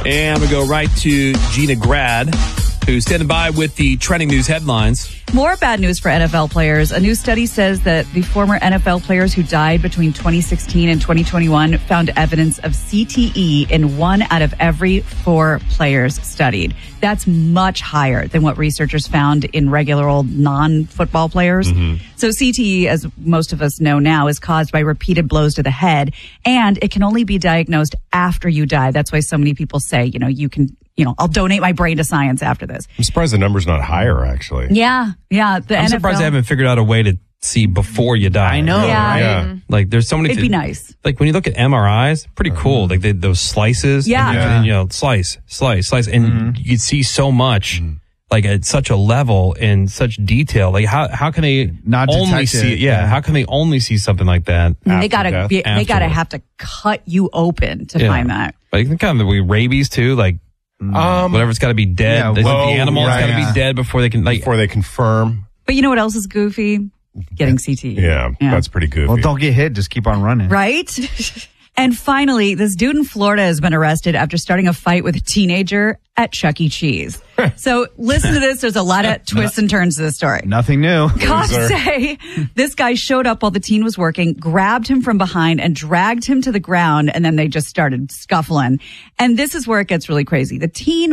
And we go right to Gina Grad, who's standing by with the trending news headlines. More bad news for NFL players. A new study says that the former NFL players who died between 2016 and 2021 found evidence of CTE in 1 out of every 4 players studied. That's much higher than what researchers found in regular old non-football players. So CTE, as most of us know now, is caused by repeated blows to the head, and it can only be diagnosed after you die. That's why so many people say, I'll donate my brain to science after this. I'm surprised the number's not higher, actually. Yeah. I'm surprised they haven't figured out a way to see before you die. I know. Yeah. Like, there's so many. It'd be nice. Like, when you look at MRIs, pretty cool. Like, those slices. Yeah. And slice. And you see so much, like, at such a level and such detail. Like, how can they not only detect see? it? Yeah. How can they only see something like that? They gotta afterward. have to cut you open to find that. Like, kind of the rabies too. Like, whatever's got to be dead. The animal's got to be dead before they confirm. But you know what else is goofy? Getting CTE. Yeah, that's pretty goofy. Well, don't get hit. Just keep on running. Right? And finally, this dude in Florida has been arrested after starting a fight with a teenager at Chuck E. Cheese. So listen to this. There's a lot of twists and turns to this story. Nothing new. Cops say this guy showed up while the teen was working, grabbed him from behind and dragged him to the ground, and then they just started scuffling. And this is where it gets really crazy. The teen